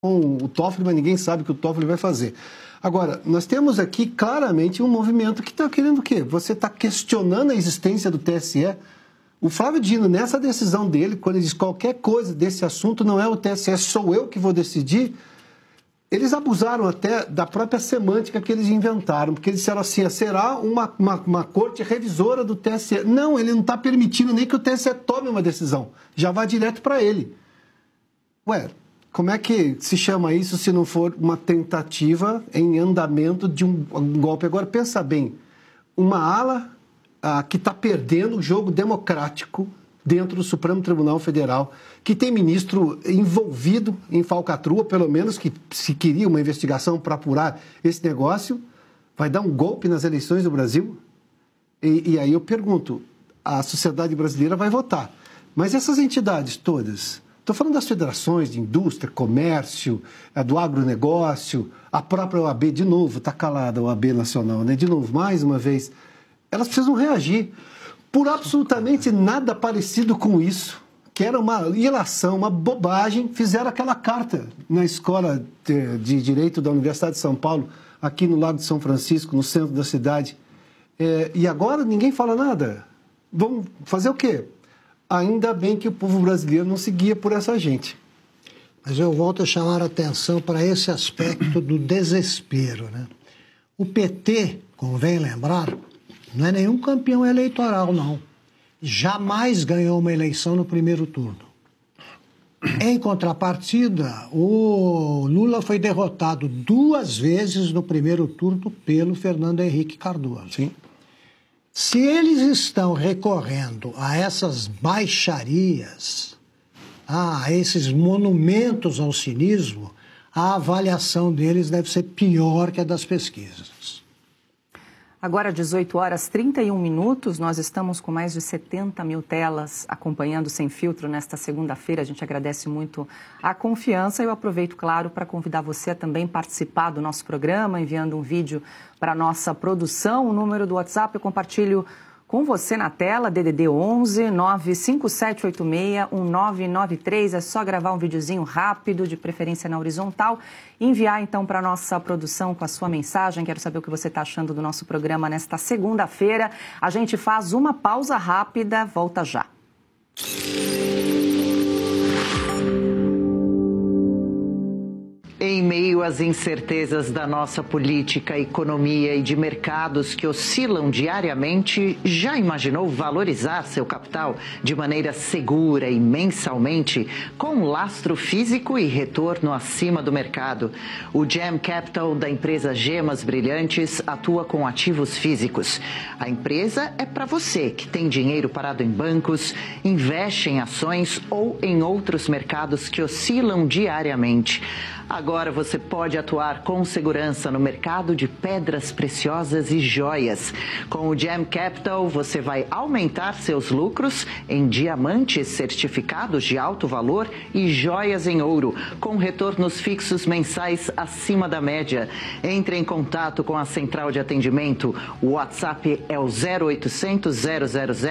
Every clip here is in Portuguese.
o Toffoli, mas ninguém sabe o que o Toffoli vai fazer. Agora, nós temos aqui claramente um movimento que está querendo o quê? Você está questionando a existência do TSE. O Flávio Dino, nessa decisão dele, quando ele diz qualquer coisa desse assunto, não é o TSE, sou eu que vou decidir, eles abusaram até da própria semântica que eles inventaram, porque eles disseram assim, será uma corte revisora do TSE. Não, ele não está permitindo nem que o TSE tome uma decisão, já vai direto para ele. Ué, como é que se chama isso se não for uma tentativa em andamento de um golpe? Agora, pensa bem, uma ala que está perdendo o jogo democrático dentro do Supremo Tribunal Federal, que tem ministro envolvido em falcatrua, pelo menos que se queria uma investigação para apurar esse negócio, vai dar um golpe nas eleições do Brasil? E aí eu pergunto, a sociedade brasileira vai votar, mas essas entidades todas... Estou falando das federações de indústria, comércio, do agronegócio, a própria OAB, de novo, está calada a OAB Nacional, né? De novo, mais uma vez, elas precisam reagir por absolutamente nada parecido com isso, que era uma ilação, uma bobagem. Fizeram aquela carta na Escola de Direito da Universidade de São Paulo, aqui no Lago de São Francisco, no centro da cidade, e agora ninguém fala nada. Vão fazer o quê? Ainda bem que o povo brasileiro não seguia por essa gente. Mas eu volto a chamar a atenção para esse aspecto do desespero, né? O PT, convém lembrar, não é nenhum campeão eleitoral, não. Jamais ganhou uma eleição no primeiro turno. Em contrapartida, o Lula foi derrotado 2 vezes no primeiro turno pelo Fernando Henrique Cardoso. Sim. Se eles estão recorrendo a essas baixarias, a esses monumentos ao cinismo, a avaliação deles deve ser pior que a das pesquisas. Agora, 18h31, nós estamos com mais de 70 mil telas acompanhando Sem Filtro nesta segunda-feira. A gente agradece muito a confiança. Eu aproveito, claro, para convidar você a também participar do nosso programa, enviando um vídeo para a nossa produção. O número do WhatsApp eu compartilho com você na tela, DDD 11 95786 1993. É só gravar um videozinho rápido, de preferência na horizontal, e enviar então para a nossa produção com a sua mensagem. Quero saber o que você está achando do nosso programa nesta segunda-feira. A gente faz uma pausa rápida, volta já. Em meio às incertezas da nossa política, economia e de mercados que oscilam diariamente, já imaginou valorizar seu capital de maneira segura e mensalmente, com lastro físico e retorno acima do mercado? O Gem Capital da empresa Gemas Brilhantes atua com ativos físicos. A empresa é para você que tem dinheiro parado em bancos, investe em ações ou em outros mercados que oscilam diariamente. Agora você pode atuar com segurança no mercado de pedras preciosas e joias. Com o Gem Capital, você vai aumentar seus lucros em diamantes certificados de alto valor e joias em ouro, com retornos fixos mensais acima da média. Entre em contato com a central de atendimento. O WhatsApp é o 0800 000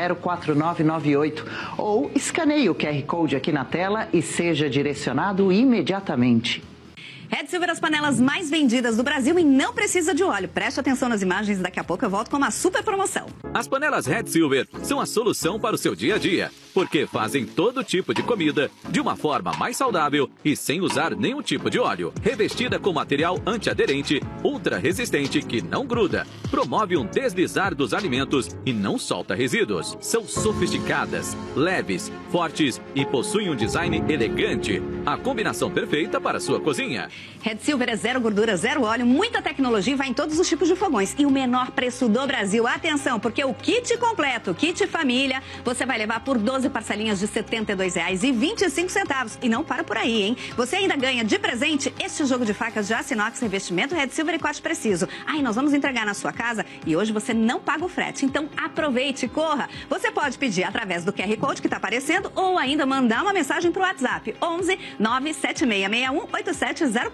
4998 ou escaneie o QR Code aqui na tela e seja direcionado imediatamente. Red Silver, as panelas mais vendidas do Brasil e não precisa de óleo. Preste atenção nas imagens, daqui a pouco eu volto com uma super promoção. As panelas Red Silver são a solução para o seu dia a dia, porque fazem todo tipo de comida de uma forma mais saudável e sem usar nenhum tipo de óleo. Revestida com material antiaderente, ultra resistente que não gruda, promove um deslizar dos alimentos e não solta resíduos. São sofisticadas, leves, fortes e possuem um design elegante. A combinação perfeita para a sua cozinha. Red Silver é zero gordura, zero óleo, muita tecnologia e vai em todos os tipos de fogões. E o menor preço do Brasil. Atenção, porque o kit completo, kit família, você vai levar por 12 parcelinhas de R$ 72,25. E não para por aí, hein? Você ainda ganha de presente este jogo de facas de aço inox, revestimento Red Silver e corte preciso. Aí nós vamos entregar na sua casa e hoje você não paga o frete. Então aproveite, corra. Você pode pedir através do QR Code que está aparecendo ou ainda mandar uma mensagem para o WhatsApp 11 97661 8704.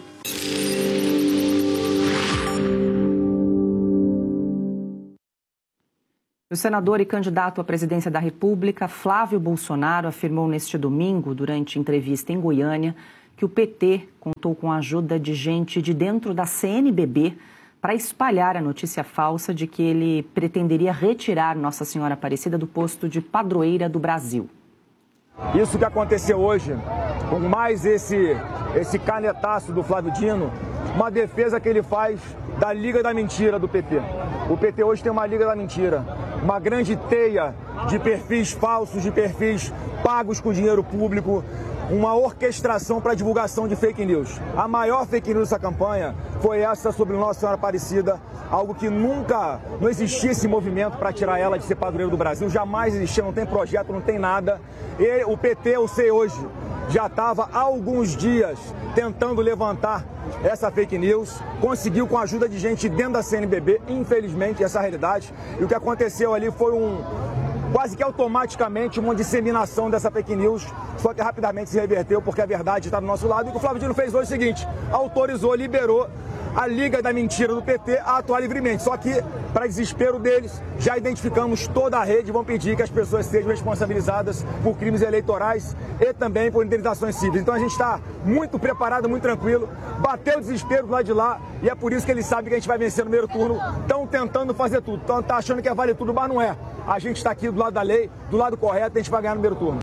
O senador e candidato à presidência da República, Flávio Bolsonaro, afirmou neste domingo, durante entrevista em Goiânia, que o PT contou com a ajuda de gente de dentro da CNBB para espalhar a notícia falsa de que ele pretenderia retirar Nossa Senhora Aparecida do posto de padroeira do Brasil. Isso que aconteceu hoje, com mais esse canetaço do Flávio Dino, uma defesa que ele faz da Liga da Mentira do PT. O PT hoje tem uma Liga da Mentira, uma grande teia de perfis falsos, de perfis pagos com dinheiro público, uma orquestração para divulgação de fake news. A maior fake news dessa campanha foi essa sobre Nossa Senhora Aparecida, algo que nunca, não existia esse movimento para tirar ela de ser padroeiro do Brasil, jamais existia, não tem projeto, não tem nada. E o PT, eu sei hoje, já estava há alguns dias tentando levantar essa fake news, conseguiu com a ajuda de gente dentro da CNBB, infelizmente, essa é a realidade. E o que aconteceu ali foi quase que automaticamente uma disseminação dessa fake news, só que rapidamente se reverteu porque a verdade está do nosso lado. E o que o Flávio Dino fez hoje é o seguinte: autorizou, liberou a Liga da Mentira do PT a atuar livremente. Só que, para desespero deles, já identificamos toda a rede e vão pedir que as pessoas sejam responsabilizadas por crimes eleitorais e também por indenizações civis. Então a gente está muito preparado, muito tranquilo, bateu o desespero do lado de lá e é por isso que eles sabem que a gente vai vencer no primeiro turno. Estão tentando fazer tudo, estão achando que é vale tudo, mas não é. A gente está aqui do lado da lei, do lado correto, a gente vai ganhar no primeiro turno.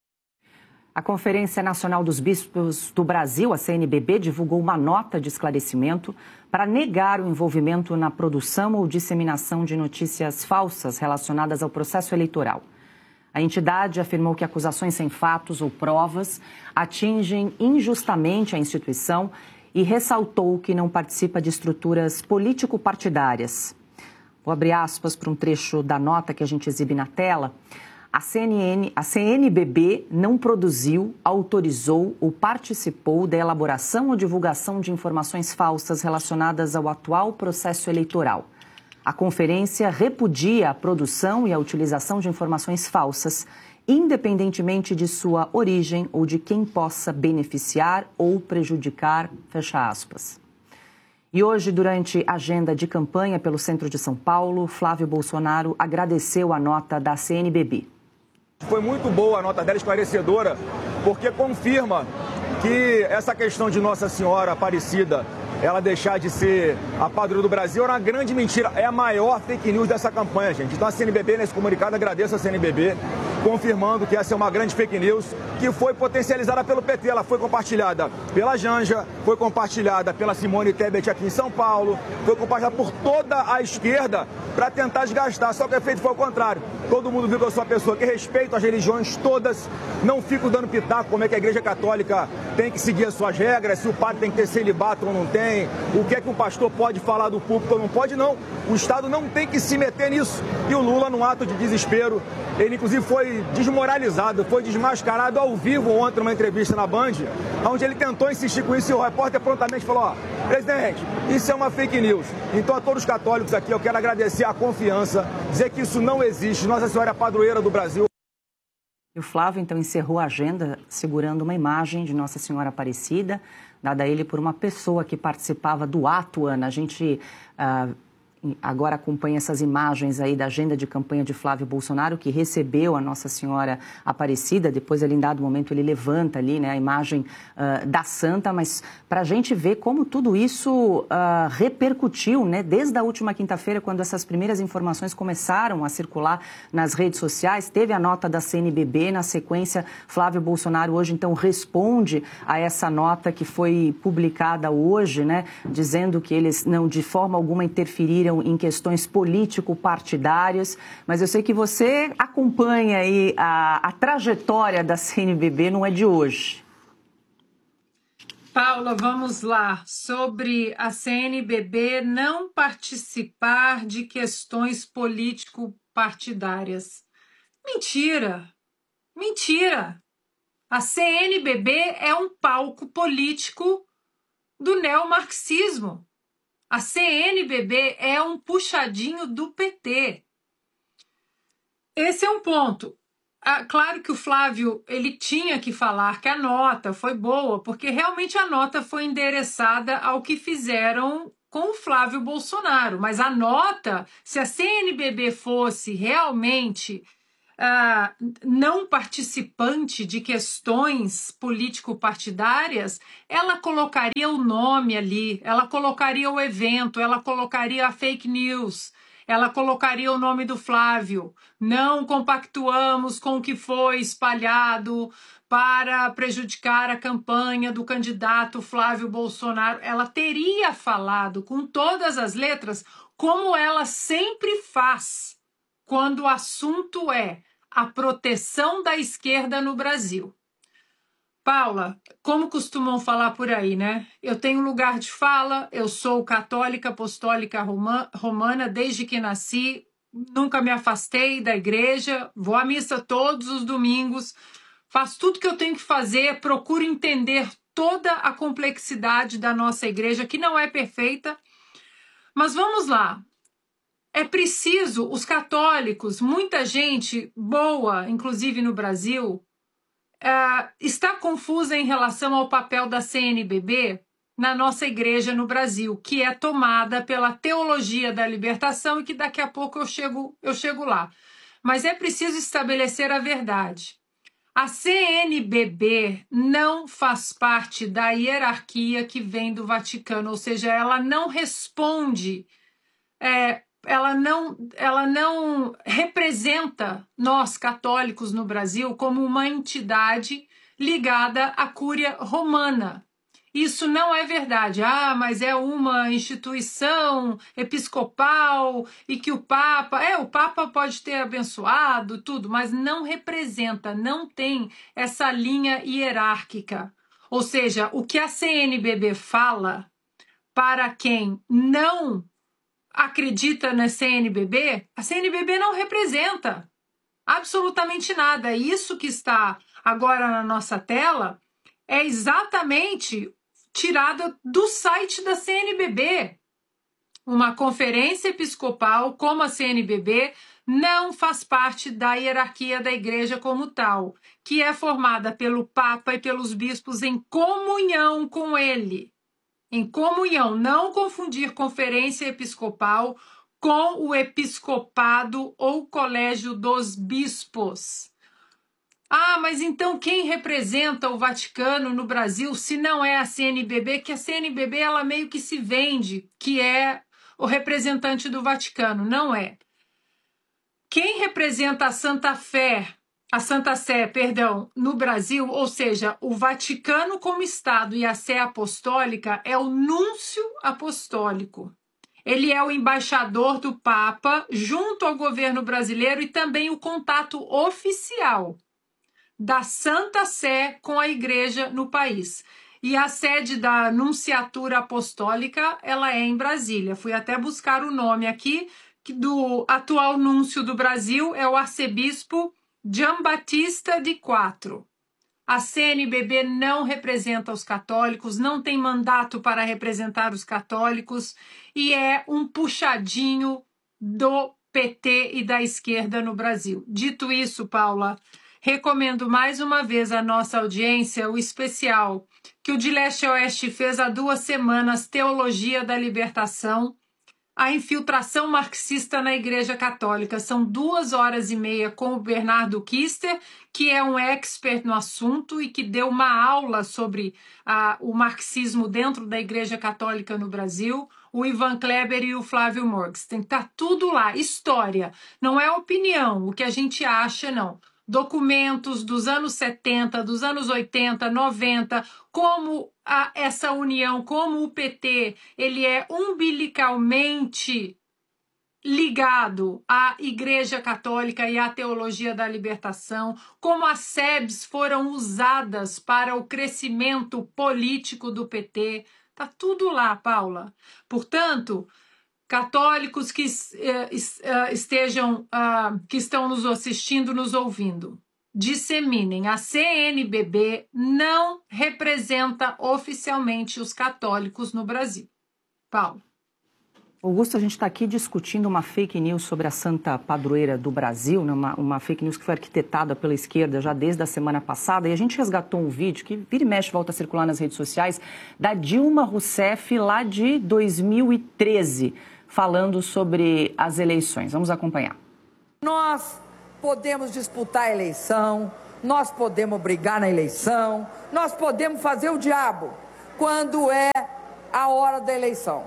A Conferência Nacional dos Bispos do Brasil, a CNBB, divulgou uma nota de esclarecimento para negar o envolvimento na produção ou disseminação de notícias falsas relacionadas ao processo eleitoral. A entidade afirmou que acusações sem fatos ou provas atingem injustamente a instituição e ressaltou que não participa de estruturas político-partidárias. Vou abrir aspas para um trecho da nota que a gente exibe na tela. A CNBB não produziu, autorizou ou participou da elaboração ou divulgação de informações falsas relacionadas ao atual processo eleitoral. A conferência repudia a produção e a utilização de informações falsas, independentemente de sua origem ou de quem possa beneficiar ou prejudicar, fecha aspas. E hoje, durante a agenda de campanha pelo centro de São Paulo, Flávio Bolsonaro agradeceu a nota da CNBB. Foi muito boa a nota dela, esclarecedora, porque confirma que essa questão de Nossa Senhora Aparecida, ela deixar de ser a padroeira do Brasil, era uma grande mentira. É a maior fake news dessa campanha, gente. Então a CNBB, nesse comunicado, agradeço a CNBB, confirmando que essa é uma grande fake news que foi potencializada pelo PT. Ela foi compartilhada pela Janja, foi compartilhada pela Simone Tebet aqui em São Paulo, foi compartilhada por toda a esquerda para tentar desgastar. Só que o efeito foi o contrário. Todo mundo viu que eu sou uma pessoa que respeito as religiões todas, não fico dando pitaco como é que a Igreja Católica tem que seguir as suas regras, se o padre tem que ter celibato ou não tem, o que é que um pastor pode falar do púlpito ou não pode, não. O Estado não tem que se meter nisso. E o Lula, num ato de desespero, ele inclusive foi desmoralizado, foi desmascarado ao vivo ontem numa entrevista na Band, onde ele tentou insistir com isso e o repórter prontamente falou: ó, presidente, isso é uma fake news. Então a todos os católicos aqui eu quero agradecer a confiança, dizer que isso não existe. Nossa Senhora é a padroeira do Brasil. E o Flávio, então, encerrou a agenda segurando uma imagem de Nossa Senhora Aparecida, dada a ele por uma pessoa que participava do ato, Ana. A gente agora acompanha essas imagens aí da agenda de campanha de Flávio Bolsonaro, que recebeu a Nossa Senhora Aparecida. Depois, ele, em dado momento, ele levanta ali, né, a imagem da santa, mas para a gente ver como tudo isso repercutiu, né, desde a última quinta-feira, quando essas primeiras informações começaram a circular nas redes sociais. Teve a nota da CNBB, na sequência, Flávio Bolsonaro hoje, então, responde a essa nota que foi publicada hoje, né, dizendo que eles não, de forma alguma, interferiram em questões político-partidárias, mas eu sei que você acompanha aí a trajetória da CNBB, não é de hoje. Paula, vamos lá. Sobre a CNBB não participar de questões político-partidárias. Mentira! Mentira! A CNBB é um palco político do neomarxismo. A CNBB é um puxadinho do PT. Esse é um ponto. Claro que o Flávio ele tinha que falar que a nota foi boa, porque realmente a nota foi endereçada ao que fizeram com o Flávio Bolsonaro. Mas a nota, se a CNBB fosse realmente não participante de questões político-partidárias, ela colocaria o nome ali, ela colocaria o evento, ela colocaria a fake news, ela colocaria o nome do Flávio. Não compactuamos com o que foi espalhado para prejudicar a campanha do candidato Flávio Bolsonaro. Ela teria falado com todas as letras, como ela sempre faz quando o assunto é a proteção da esquerda no Brasil. Paula, como costumam falar por aí, né? Eu tenho lugar de fala, eu sou católica apostólica romana desde que nasci, nunca me afastei da igreja, vou à missa todos os domingos, faço tudo que eu tenho que fazer, procuro entender toda a complexidade da nossa igreja, que não é perfeita. Mas vamos lá. É preciso, os católicos, muita gente boa, inclusive no Brasil, está confusa em relação ao papel da CNBB na nossa igreja no Brasil, que é tomada pela teologia da libertação e que daqui a pouco eu chego lá. Mas é preciso estabelecer a verdade. A CNBB não faz parte da hierarquia que vem do Vaticano, ou seja, ela não responde, ela não representa nós católicos no Brasil como uma entidade ligada à Cúria Romana. Isso não é verdade. Mas é uma instituição episcopal e que o Papa pode ter abençoado tudo, mas não representa, não tem essa linha hierárquica. Ou seja, o que a CNBB fala para quem não acredita na CNBB, a CNBB não representa absolutamente nada. Isso que está agora na nossa tela é exatamente tirada do site da CNBB. Uma conferência episcopal como a CNBB não faz parte da hierarquia da igreja como tal, que é formada pelo Papa e pelos bispos em comunhão com ele. Em comunhão, não confundir conferência episcopal com o episcopado ou colégio dos bispos. Mas então quem representa o Vaticano no Brasil, se não é a CNBB, que a CNBB ela meio que se vende, que é o representante do Vaticano, não é. Quem representa a Santa Sé, no Brasil, ou seja, o Vaticano como Estado e a Sé Apostólica, é o núncio apostólico. Ele é o embaixador do Papa junto ao governo brasileiro e também o contato oficial da Santa Sé com a igreja no país. E a sede da Nunciatura Apostólica, ela é em Brasília. Fui até buscar o nome aqui, do atual núncio do Brasil, é o arcebispo Giambattista di Quattro. A CNBB não representa os católicos, não tem mandato para representar os católicos e é um puxadinho do PT e da esquerda no Brasil. Dito isso, Paula, recomendo mais uma vez à nossa audiência o especial que o De Leste a Oeste fez há 2 semanas, Teologia da Libertação, a infiltração marxista na Igreja Católica. São 2h30 com o Bernardo Kister, que é um expert no assunto e que deu uma aula sobre o marxismo dentro da Igreja Católica no Brasil, o Ivan Kleber e o Flávio Morgs. Tem que estar tudo lá, história, não é opinião, o que a gente acha, não. Documentos dos anos 70, dos anos 80, 90, como essa união, como o PT, ele é umbilicalmente ligado à Igreja Católica e à teologia da libertação, como as SEBs foram usadas para o crescimento político do PT. Tá tudo lá, Paula. Portanto, católicos que estão nos assistindo, nos ouvindo, disseminem. A CNBB não representa oficialmente os católicos no Brasil. Paulo. Augusto, a gente está aqui discutindo uma fake news sobre a Santa Padroeira do Brasil, né? uma fake news que foi arquitetada pela esquerda já desde a semana passada, e a gente resgatou um vídeo que vira e mexe, volta a circular nas redes sociais, da Dilma Rousseff lá de 2013, falando sobre as eleições. Vamos acompanhar. Nós podemos disputar a eleição, nós podemos brigar na eleição, nós podemos fazer o diabo quando é a hora da eleição.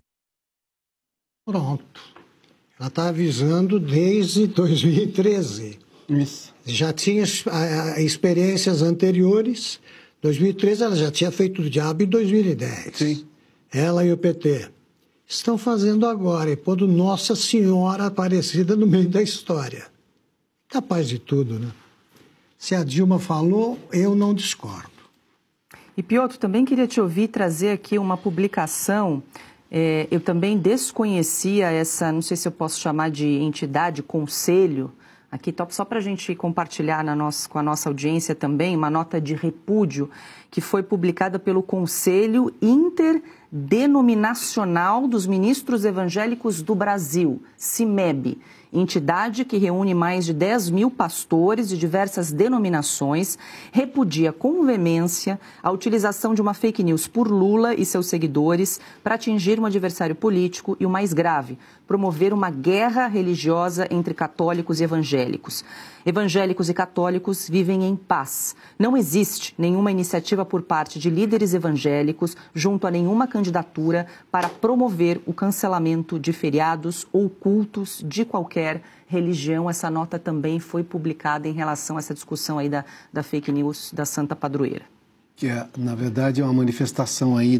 Pronto. Ela está avisando desde 2013. Isso. Já tinha experiências anteriores. 2013 ela já tinha feito o diabo em 2010. Sim. Ela e o PT. Estão fazendo agora, e pondo Nossa Senhora Aparecida no meio da história. Capaz de tudo, né? Se a Dilma falou, eu não discordo. E Piotr, também queria te ouvir trazer aqui uma publicação. Eu também desconhecia essa, não sei se eu posso chamar de entidade, conselho, aqui só para a gente compartilhar com a nossa audiência também, uma nota de repúdio que foi publicada pelo Conselho Interdenominacional dos Ministros Evangélicos do Brasil, CIMEB, entidade que reúne mais de 10 mil pastores de diversas denominações, repudia com veemência a utilização de uma fake news por Lula e seus seguidores para atingir um adversário político e, o mais grave, promover uma guerra religiosa entre católicos e evangélicos. Evangélicos e católicos vivem em paz. Não existe nenhuma iniciativa por parte de líderes evangélicos junto a nenhuma candidatura para promover o cancelamento de feriados ou cultos de qualquer religião. Essa nota também foi publicada em relação a essa discussão aí da fake news da Santa Padroeira. Que na verdade é uma manifestação aí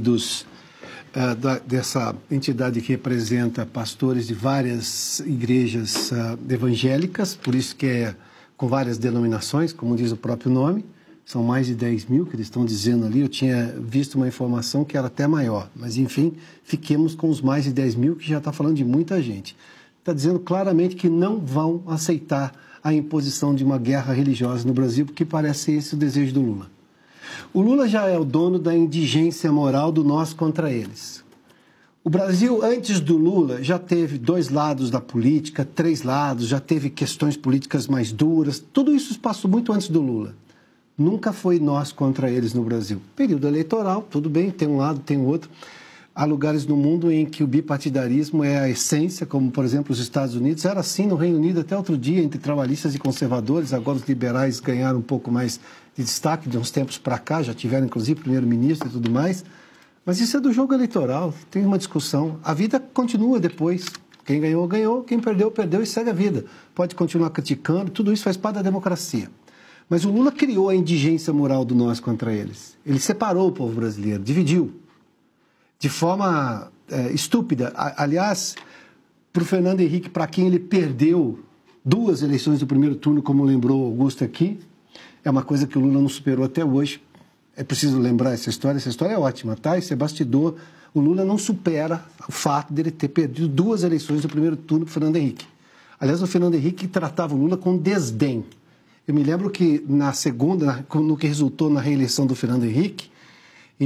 dessa entidade que representa pastores de várias igrejas evangélicas, por isso que é com várias denominações, como diz o próprio nome. São mais de 10 mil que eles estão dizendo ali. Eu tinha visto uma informação que era até maior. Mas, enfim, fiquemos com os mais de 10 mil, que já está falando de muita gente. Está dizendo claramente que não vão aceitar a imposição de uma guerra religiosa no Brasil, porque parece esse o desejo do Lula. O Lula já é o dono da indigência moral do nós contra eles. O Brasil, antes do Lula, já teve 2 lados da política, 3 lados, já teve questões políticas mais duras. Tudo isso passou muito antes do Lula. Nunca foi nós contra eles no Brasil. Período eleitoral, tudo bem, tem um lado, tem o outro. Há lugares no mundo em que o bipartidarismo é a essência, como, por exemplo, os Estados Unidos. Era assim no Reino Unido até outro dia, entre trabalhistas e conservadores. Agora os liberais ganharam um pouco mais de destaque de uns tempos para cá, já tiveram, inclusive, primeiro-ministro e tudo mais. Mas isso é do jogo eleitoral, tem uma discussão. A vida continua depois. Quem ganhou, ganhou. Quem perdeu, perdeu e segue a vida. Pode continuar criticando, tudo isso faz parte da democracia. Mas o Lula criou a indigência moral do nós contra eles. Ele separou o povo brasileiro, dividiu. De forma estúpida. Aliás, para o Fernando Henrique, para quem ele perdeu 2 eleições do primeiro turno, como lembrou Augusto aqui, é uma coisa que o Lula não superou até hoje. É preciso lembrar essa história é ótima, tá? Esse é bastidor. O Lula não supera o fato dele ter perdido 2 eleições do primeiro turno para o Fernando Henrique. Aliás, o Fernando Henrique tratava o Lula com desdém. Eu me lembro que na segunda, no que resultou na reeleição do Fernando Henrique, em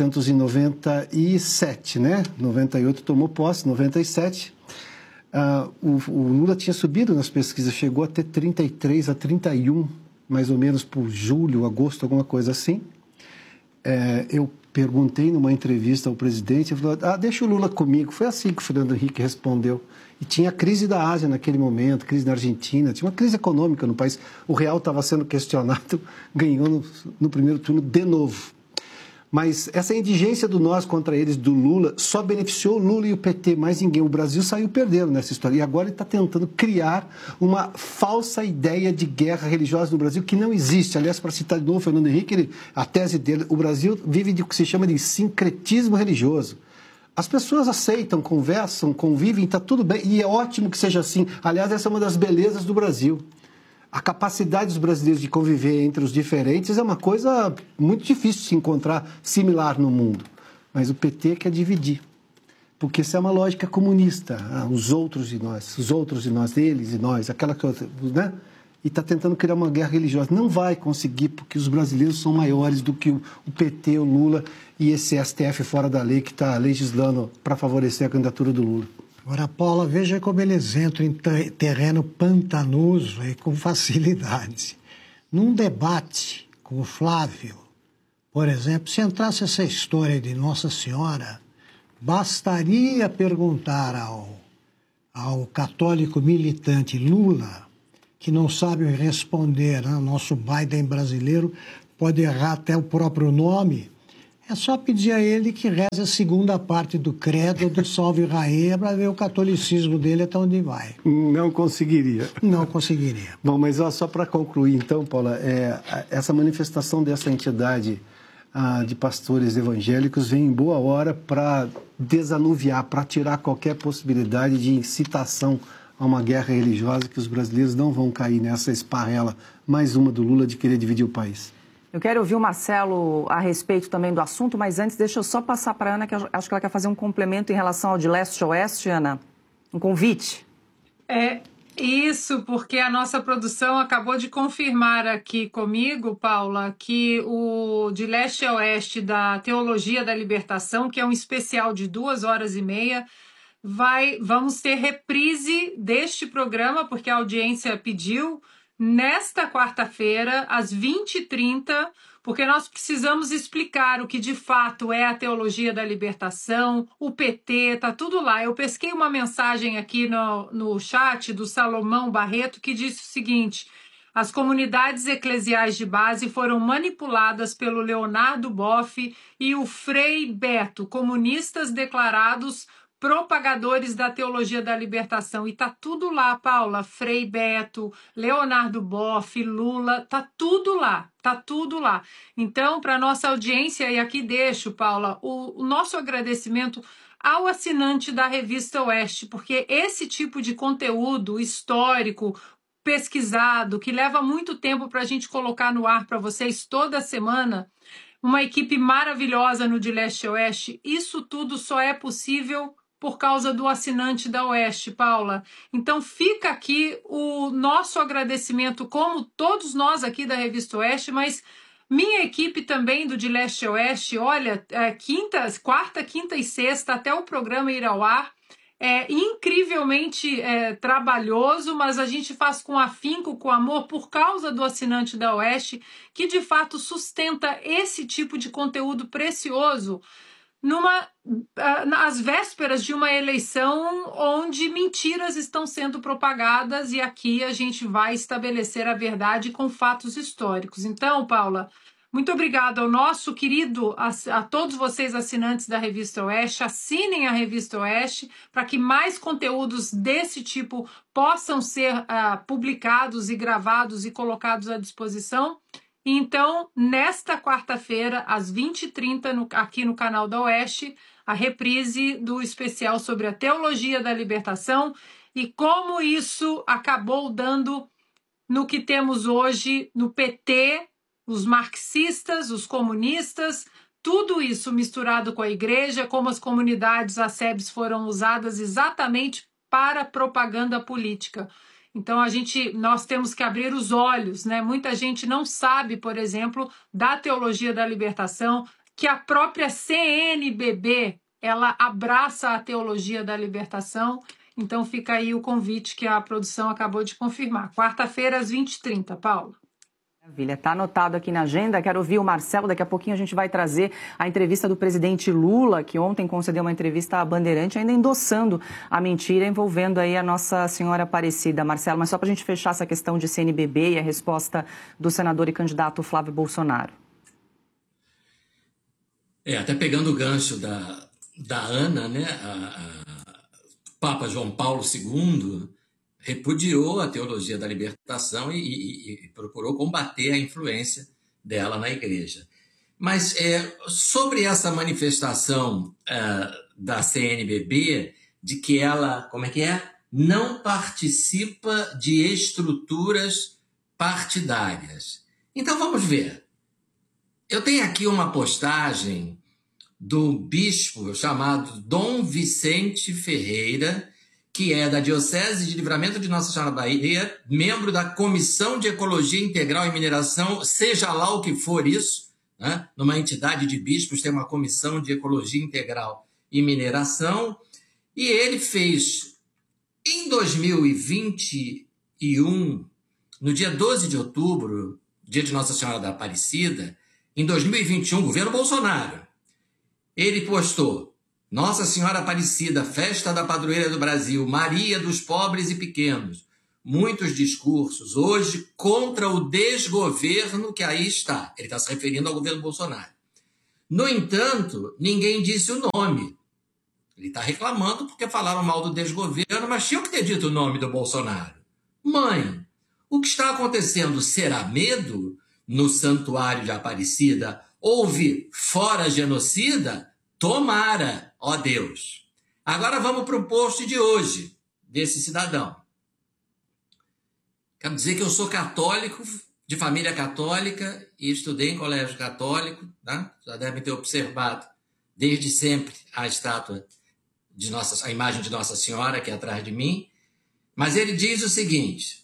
1997, né? 98 tomou posse, 97. O Lula tinha subido nas pesquisas, chegou a ter 33 a 31, mais ou menos por julho, agosto, alguma coisa assim. Eu perguntei numa entrevista ao presidente, ele falou, deixa o Lula comigo. Foi assim que o Fernando Henrique respondeu. E tinha a crise da Ásia naquele momento, crise na Argentina, tinha uma crise econômica no país. O real estava sendo questionado, ganhou no primeiro turno de novo. Mas essa indigência do nós contra eles, do Lula, só beneficiou o Lula e o PT, mais ninguém. O Brasil saiu perdendo nessa história. E agora ele está tentando criar uma falsa ideia de guerra religiosa no Brasil que não existe. Aliás, para citar de novo o Fernando Henrique, a tese dele, o Brasil vive de o que se chama de sincretismo religioso. As pessoas aceitam, conversam, convivem, está tudo bem. E é ótimo que seja assim. Aliás, essa é uma das belezas do Brasil. A capacidade dos brasileiros de conviver entre os diferentes é uma coisa muito difícil de se encontrar similar no mundo. Mas o PT quer dividir, porque isso é uma lógica comunista. Os outros e nós, eles e nós, aquela coisa, né? E está tentando criar uma guerra religiosa. Não vai conseguir, porque os brasileiros são maiores do que o PT, o Lula e esse STF fora da lei que está legislando para favorecer a candidatura do Lula. Agora, Paula, veja como eles entram em terreno pantanoso e com facilidade. Num debate com o Flávio, por exemplo, se entrasse essa história de Nossa Senhora, bastaria perguntar ao católico militante Lula que não sabe responder, né? O nosso Biden brasileiro pode errar até o próprio nome. É só pedir a ele que reze a segunda parte do credo do Salve Rainha para ver o catolicismo dele até onde vai. Não conseguiria. Não conseguiria. Bom, mas só para concluir, então, Paula, essa manifestação dessa entidade de pastores evangélicos vem em boa hora para desanuviar, para tirar qualquer possibilidade de incitação a uma guerra religiosa, que os brasileiros não vão cair nessa esparrela, mais uma do Lula, de querer dividir o país. Eu quero ouvir o Marcelo a respeito também do assunto, mas antes deixa eu só passar para a Ana, que eu acho que ela quer fazer um complemento em relação ao de leste-oeste, Ana. Um convite. Isso, porque a nossa produção acabou de confirmar aqui comigo, Paula, que o de leste a oeste da Teologia da Libertação, que é um especial de 2h30, vamos ter reprise deste programa, porque a audiência pediu, nesta quarta-feira, às 20h30, porque nós precisamos explicar o que de fato é a Teologia da Libertação, o PT, tá tudo lá. Eu pesquei uma mensagem aqui no chat do Salomão Barreto que disse o seguinte: as comunidades eclesiais de base foram manipuladas pelo Leonardo Boff e o Frei Beto, comunistas declarados propagadores da Teologia da Libertação. E tá tudo lá, Paula. Frei Beto, Leonardo Boff, Lula, tá tudo lá. Tá tudo lá. Então, para nossa audiência, e aqui deixo, Paula, o nosso agradecimento ao assinante da Revista Oeste, porque esse tipo de conteúdo histórico, pesquisado, que leva muito tempo para a gente colocar no ar para vocês toda semana, uma equipe maravilhosa no de leste a oeste, isso tudo só é possível por causa do assinante da Oeste, Paula. Então fica aqui o nosso agradecimento, como todos nós aqui da Revista Oeste, mas minha equipe também do de leste a oeste, olha, quarta, quinta e sexta, até o programa ir ao ar, é incrivelmente trabalhoso, mas a gente faz com afinco, com amor, por causa do assinante da Oeste, que de fato sustenta esse tipo de conteúdo precioso às vésperas de uma eleição onde mentiras estão sendo propagadas, e aqui a gente vai estabelecer a verdade com fatos históricos. Então, Paula, muito obrigado ao nosso querido, a todos vocês assinantes da Revista Oeste. Assinem a Revista Oeste para que mais conteúdos desse tipo possam ser publicados e gravados e colocados à disposição. Então, nesta quarta-feira, às 20h30, aqui no canal da Oeste, a reprise do especial sobre a Teologia da Libertação e como isso acabou dando no que temos hoje no PT, os marxistas, os comunistas, tudo isso misturado com a igreja, como as comunidades, as SEBs foram usadas exatamente para propaganda política. Então, nós temos que abrir os olhos, né? Muita gente não sabe, por exemplo, da Teologia da Libertação, que a própria CNBB, ela abraça a Teologia da Libertação. Então, fica aí o convite que a produção acabou de confirmar. Quarta-feira, às 20h30, Paula. Maravilha, está anotado aqui na agenda. Quero ouvir o Marcelo. Daqui a pouquinho a gente vai trazer a entrevista do presidente Lula, que ontem concedeu uma entrevista à Bandeirante, ainda endossando a mentira envolvendo aí a Nossa Senhora Aparecida. Marcelo, mas só para a gente fechar essa questão de CNBB e a resposta do senador e candidato Flávio Bolsonaro. Até pegando o gancho da Ana, né? Papa João Paulo II repudiou a Teologia da Libertação e procurou combater a influência dela na igreja. Mas sobre essa manifestação da CNBB, de que ela, não participa de estruturas partidárias. Então vamos ver. Eu tenho aqui uma postagem do bispo chamado Dom Vicente Ferreira, que é da Diocese de Livramento de Nossa Senhora da Bahia, membro da Comissão de Ecologia Integral e Mineração, seja lá o que for isso, né? Numa entidade de bispos tem uma Comissão de Ecologia Integral e Mineração, e ele fez, em 2021, no dia 12 de outubro, dia de Nossa Senhora da Aparecida, em 2021, governo Bolsonaro, ele postou: Nossa Senhora Aparecida, festa da padroeira do Brasil, Maria dos pobres e pequenos. muitos discursos hoje contra o desgoverno que aí está. Ele está se referindo ao governo Bolsonaro. No entanto, ninguém disse o nome. Ele está reclamando porque falaram mal do desgoverno, mas tinham que ter dito o nome do Bolsonaro. Mãe, o que está acontecendo será medo? No santuário de Aparecida houve fora genocida? Tomara, ó Deus. Agora vamos para o post de hoje, desse cidadão. Quero dizer que eu sou católico, de família católica, e estudei em colégio católico, tá? Já devem ter observado desde sempre a estátua a imagem de Nossa Senhora aqui atrás de mim. Mas ele diz o seguinte: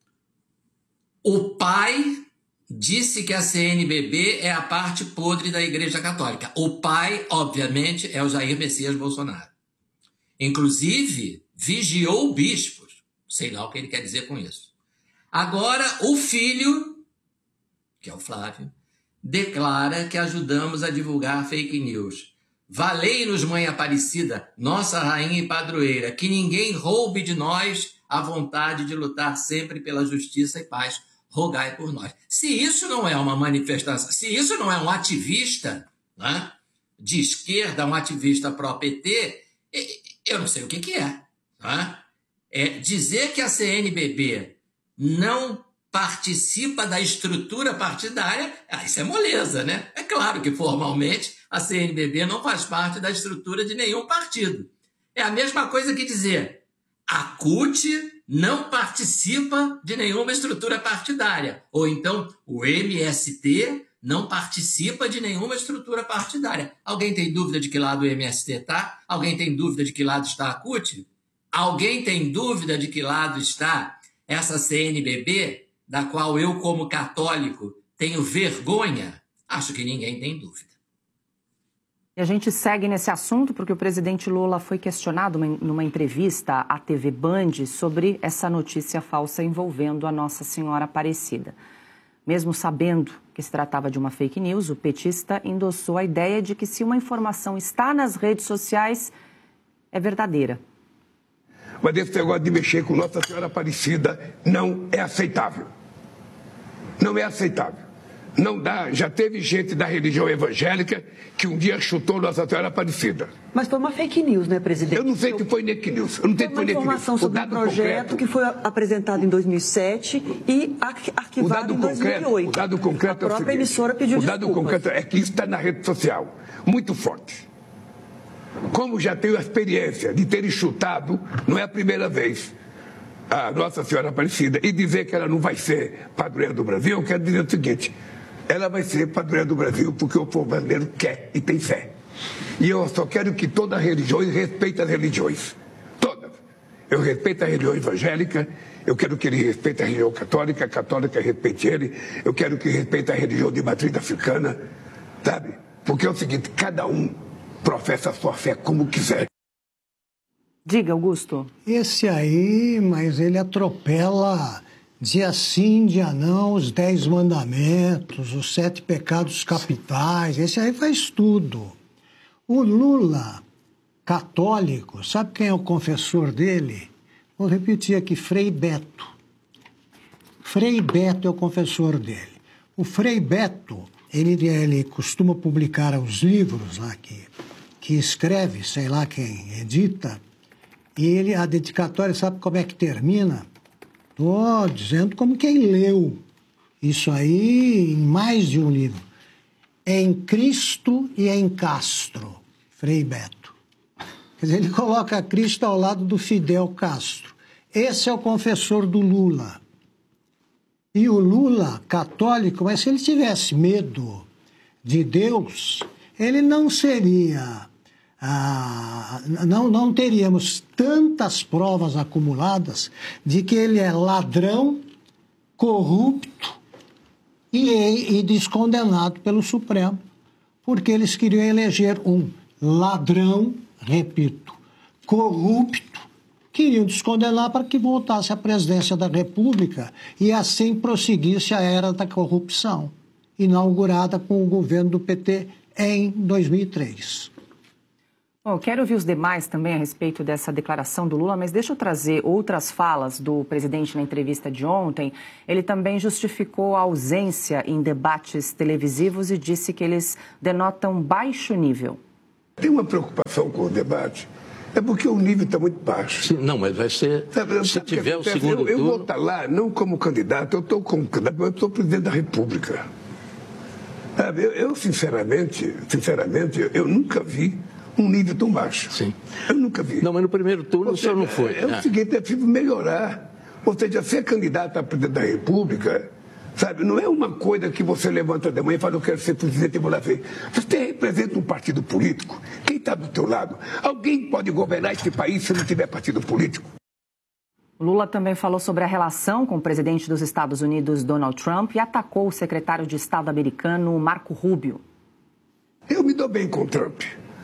o pai disse que a CNBB é a parte podre da Igreja Católica. O pai, obviamente, é o Jair Messias Bolsonaro. Inclusive, vigiou bispos. Sei lá o que ele quer dizer com isso. Agora, o filho, que é o Flávio, declara que ajudamos a divulgar fake news. Valei-nos, Mãe Aparecida, nossa rainha e padroeira, que ninguém roube de nós a vontade de lutar sempre pela justiça e paz. Rogai por nós. Se isso não é uma manifestação, se isso não é um ativista, né, de esquerda, um ativista pró-PT, eu não sei o que é. Né? Dizer que a CNBB não participa da estrutura partidária, isso é moleza, né? É claro que formalmente a CNBB não faz parte da estrutura de nenhum partido. É a mesma coisa que dizer a CUT não participa de nenhuma estrutura partidária. Ou então, o MST não participa de nenhuma estrutura partidária. Alguém tem dúvida de que lado o MST está? Alguém tem dúvida de que lado está a CUT? Alguém tem dúvida de que lado está essa CNBB, da qual eu, como católico, tenho vergonha? Acho que ninguém tem dúvida. E a gente segue nesse assunto porque o presidente Lula foi questionado numa entrevista à TV Band sobre essa notícia falsa envolvendo a Nossa Senhora Aparecida. Mesmo sabendo que se tratava de uma fake news, o petista endossou a ideia de que se uma informação está nas redes sociais, é verdadeira. Mas esse negócio de mexer com Nossa Senhora Aparecida não é aceitável. Não é aceitável. Não dá, já teve gente da religião evangélica que um dia chutou Nossa Senhora Aparecida. Mas foi uma fake news, né, presidente? Eu não sei que foi fake news. Eu não sei que foi fake news. Informação sobre um projeto que foi apresentado em 2007 e arquivado em 2008. O dado concreto a própria emissora pediu desculpas. O dado concreto é que isso está na rede social, muito forte. Como já tenho a experiência de ter chutado, não é a primeira vez, a Nossa Senhora Aparecida, e dizer que ela não vai ser padroeira do Brasil, eu quero dizer o seguinte: ela vai ser padroeira do Brasil porque o povo brasileiro quer e tem fé. E eu só quero que todas as religiões respeitem as religiões. Todas. Eu respeito a religião evangélica, eu quero que ele respeite a religião católica, a católica respeite ele, eu quero que respeite a religião de matriz africana, sabe? Porque é o seguinte, cada um professa a sua fé como quiser. Diga, Augusto. Esse aí, mas ele atropela dia sim, dia não, os 10 mandamentos, os 7 pecados capitais, esse aí faz tudo. O Lula, católico, sabe quem é o confessor dele? Vou repetir aqui, Frei Beto. Frei Beto é o confessor dele. O Frei Beto, ele costuma publicar os livros lá que escreve, sei lá quem edita, e a dedicatória, sabe como é que termina? Estou dizendo como quem leu isso aí em mais de um livro. Em Cristo e em Castro, Frei Beto. Quer dizer, ele coloca Cristo ao lado do Fidel Castro. Esse é o confessor do Lula. E o Lula, católico, mas se ele tivesse medo de Deus, ele não seria... não teríamos tantas provas acumuladas de que ele é ladrão, corrupto e descondenado pelo Supremo, porque eles queriam eleger um ladrão, repito, corrupto, queriam descondenar para que voltasse à presidência da República e assim prosseguisse a era da corrupção, inaugurada com o governo do PT em 2003. Bom, eu quero ouvir os demais também a respeito dessa declaração do Lula, mas deixa eu trazer outras falas do presidente na entrevista de ontem. Ele também justificou a ausência em debates televisivos e disse que eles denotam baixo nível. Tem uma preocupação com o debate, é porque o nível está muito baixo. Sim, não, mas vai ser, se tiver o segundo turno... Eu vou estar lá não como candidato, eu estou como candidato, eu sou presidente da República. Eu sinceramente, eu nunca vi um nível tão baixo. Sim. Eu nunca vi. Não, mas no primeiro turno o senhor não foi. É o seguinte, é preciso melhorar. Ou seja, ser candidato a presidente da República, sabe, não é uma coisa que você levanta de manhã e fala, eu quero ser presidente e vou lá ver. Você representa um partido político. Quem está do teu lado? Alguém pode governar este país se não tiver partido político? Lula também falou sobre a relação com o presidente dos Estados Unidos, Donald Trump, e atacou o secretário de Estado americano, Marco Rubio. Eu me dou bem com o Trump.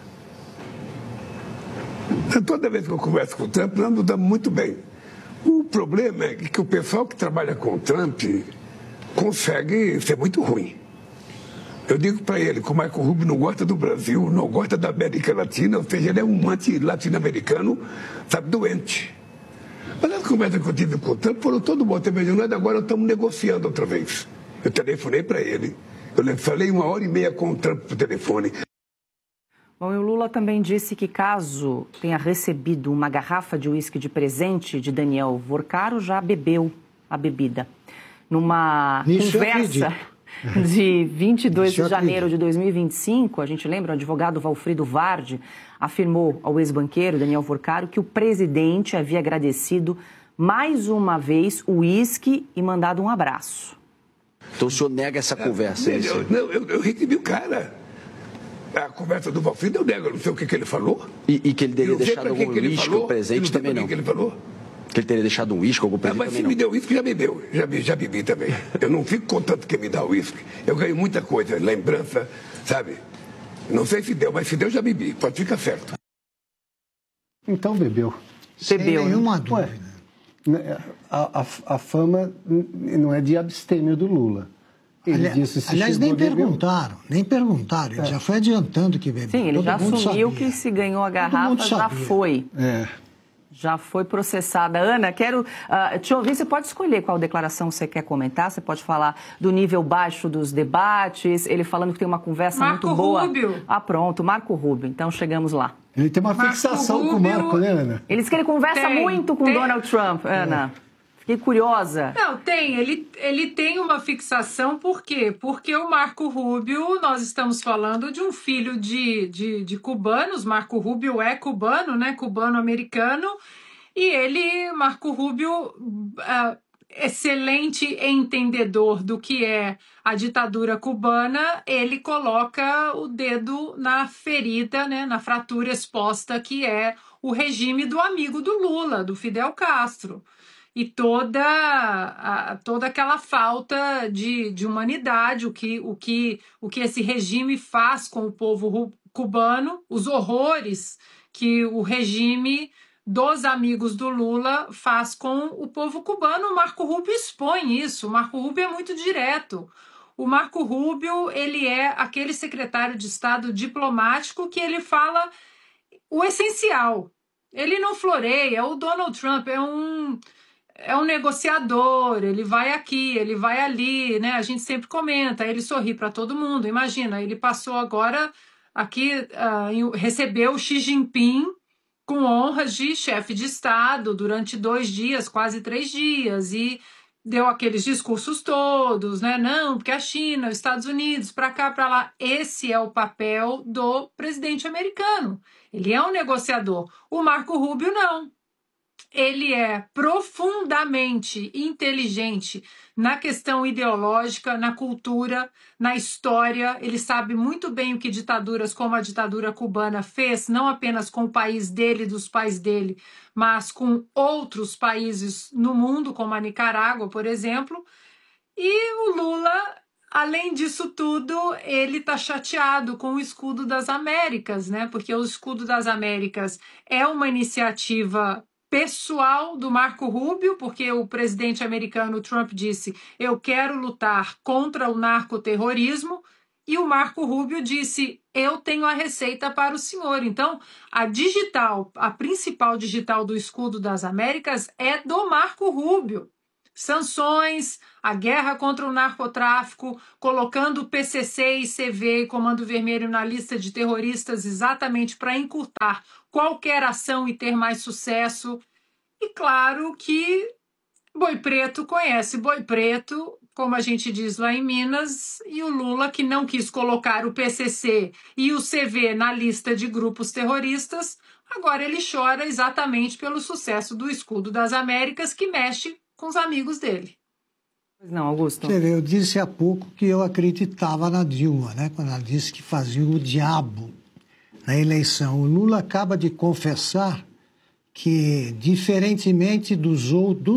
Toda vez que eu converso com o Trump, nós nos damos muito bem. O problema é que o pessoal que trabalha com o Trump consegue ser muito ruim. Eu digo para ele que o Marco Rubio não gosta do Brasil, não gosta da América Latina, ou seja, ele é um anti-latino-americano, sabe, doente. Mas as conversas que eu tive com o Trump foram todo bom, agora estamos negociando outra vez. Eu telefonei para ele, eu falei 1h30 com o Trump por telefone. Bom, e o Lula também disse que caso tenha recebido uma garrafa de uísque de presente de Daniel Vorcaro, já bebeu a bebida. Numa conversa de 22 de janeiro de 2025, a gente lembra, o advogado Valfrido Vardi afirmou ao ex-banqueiro Daniel Vorcaro que o presidente havia agradecido mais uma vez o uísque e mandado um abraço. Então o senhor nega essa conversa? Eu recebi o cara. A conversa do Valfrido eu nego, eu não sei o que ele falou. E que ele teria deixado algum uísque ou presente também não? Que ele falou. Que ele teria deixado um uísque ou algum presente também não? Mas se me deu uísque, já bebeu. Já bebi também. Eu não fico contando que me dá uísque. Eu ganho muita coisa, lembrança, sabe? Não sei se deu, mas se deu, já bebi. Pode ficar certo. Então bebeu. Sem nenhuma dúvida. A fama não é de abstêmio do Lula. Aliás, nem perguntaram. Ele já foi adiantando que bebeu. Sim, ele já assumiu que se ganhou a garrafa, já foi. Já foi processada. Ana, quero te ouvir. Você pode escolher qual declaração você quer comentar. Você pode falar do nível baixo dos debates, ele falando que tem uma conversa muito boa. Marco Rubio. Ah, pronto, Marco Rubio. Então chegamos lá. Ele tem uma fixação com o Marco, né, Ana? Ele diz que ele conversa muito com Donald Trump, Ana. Fiquei curiosa. Não, tem. Ele tem uma fixação, por quê? Porque o Marco Rubio, nós estamos falando de um filho de cubanos. Marco Rubio é cubano, né? Cubano-americano. E ele, Marco Rubio, excelente entendedor do que é a ditadura cubana, ele coloca o dedo na ferida, né? Na fratura exposta que é o regime do amigo do Lula, do Fidel Castro. E toda aquela falta de humanidade, o que esse regime faz com o povo cubano, os horrores que o regime dos amigos do Lula faz com o povo cubano. O Marco Rubio expõe isso, o Marco Rubio é muito direto. O Marco Rubio, ele é aquele secretário de Estado diplomático que ele fala o essencial. Ele não floreia, o Donald Trump é um negociador, ele vai aqui, ele vai ali, né? A gente sempre comenta, ele sorri para todo mundo. Imagina, ele passou agora aqui, recebeu Xi Jinping com honras de chefe de Estado durante 2 dias, quase 3 dias, e deu aqueles discursos todos, né? Não, porque a China, os Estados Unidos, para cá, para lá. Esse é o papel do presidente americano. Ele é um negociador. O Marco Rubio não. Ele é profundamente inteligente na questão ideológica, na cultura, na história. Ele sabe muito bem o que ditaduras como a ditadura cubana fez, não apenas com o país dele e dos pais dele, mas com outros países no mundo, como a Nicarágua, por exemplo. E o Lula, além disso tudo, ele está chateado com o Escudo das Américas, né? Porque o Escudo das Américas é uma iniciativa pessoal do Marco Rubio, porque o presidente americano Trump disse: eu quero lutar contra o narcoterrorismo, e o Marco Rubio disse: eu tenho a receita para o senhor. Então, a principal digital do Escudo das Américas é do Marco Rubio. Sanções, a guerra contra o narcotráfico, colocando o PCC e CV e Comando Vermelho na lista de terroristas exatamente para encurtar qualquer ação e ter mais sucesso. E claro que Boi Preto conhece Boi Preto, como a gente diz lá em Minas, e o Lula, que não quis colocar o PCC e o CV na lista de grupos terroristas, agora ele chora exatamente pelo sucesso do Escudo das Américas, que mexe com os amigos dele. Não, Augusto. Eu disse há pouco que eu acreditava na Dilma, né? Quando ela disse que fazia o diabo na eleição. O Lula acaba de confessar que, diferentemente dos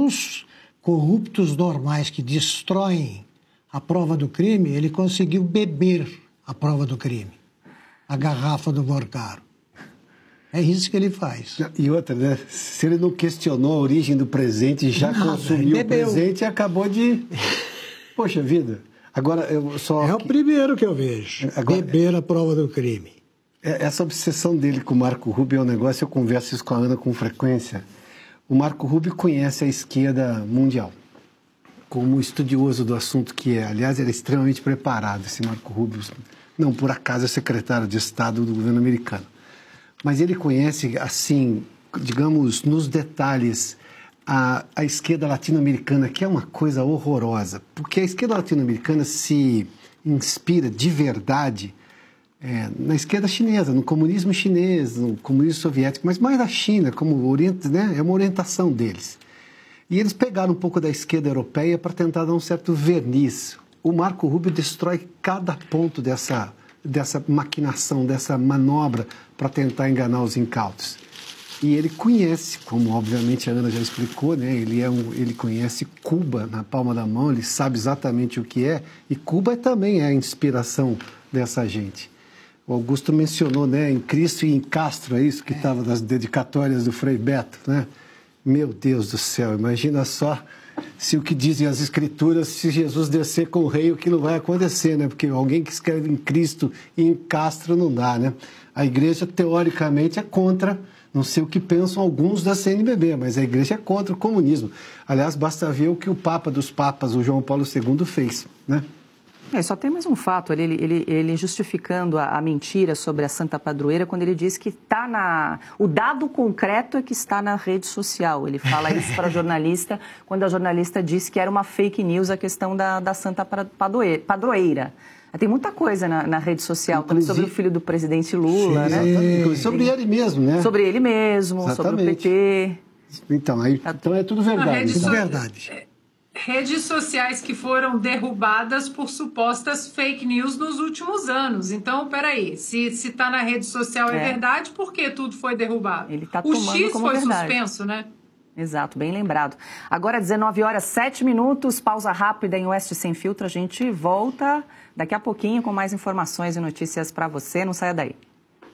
corruptos normais que destroem a prova do crime, ele conseguiu beber a prova do crime, a garrafa do Morcaro. É isso que ele faz. E outra, né? Se ele não questionou a origem do presente, já consumiu o presente e acabou de... Poxa vida. Agora, eu só... É o primeiro que eu vejo. Agora, beber a prova do crime. Essa obsessão dele com o Marco Rubio é um negócio, eu converso isso com a Ana com frequência. O Marco Rubio conhece a esquerda mundial, como estudioso do assunto que é. Aliás, ele é extremamente preparado, esse Marco Rubio. Não por acaso é secretário de Estado do governo americano. Mas ele conhece, assim, digamos, nos detalhes, a esquerda latino-americana, que é uma coisa horrorosa. Porque a esquerda latino-americana se inspira de verdade na esquerda chinesa, no comunismo chinês, no comunismo soviético, mas mais na China, como né? É uma orientação deles. E eles pegaram um pouco da esquerda europeia para tentar dar um certo verniz. O Marco Rubio destrói cada ponto dessa maquinação, dessa manobra para tentar enganar os incautos. E ele conhece, como obviamente a Ana já explicou, né? Ele conhece Cuba na palma da mão, ele sabe exatamente o que é, e Cuba também é a inspiração dessa gente. O Augusto mencionou, né, em Cristo e em Castro, é isso que estava nas dedicatórias do Frei Beto, né? Meu Deus do céu, imagina só se o que dizem as Escrituras, se Jesus descer com o rei, o que não vai acontecer, né? Porque alguém que escreve em Cristo e em Castro não dá, né? A igreja, teoricamente, é contra, não sei o que pensam alguns da CNBB, mas a igreja é contra o comunismo. Aliás, basta ver o que o Papa dos Papas, o João Paulo II, fez, né? Só tem mais um fato, ele justificando a mentira sobre a Santa Padroeira, quando ele diz que está o dado concreto é que está na rede social. Ele fala isso para a jornalista, quando a jornalista disse que era uma fake news a questão da Santa Padroeira. Tem muita coisa na rede social, também sobre o filho do presidente Lula, sim, né? Sobre ele mesmo, né? Sobre ele mesmo, exatamente. Sobre o PT. Então é tudo verdade. Tudo verdade. Redes sociais que foram derrubadas por supostas fake news nos últimos anos. Então, peraí, se está na rede social é verdade, por que tudo foi derrubado? Ele tá o tomando X como foi verdade. Suspenso, né? Exato, bem lembrado. Agora, 19h07, pausa rápida em Oeste Sem Filtro. A gente volta daqui a pouquinho com mais informações e notícias para você. Não saia daí.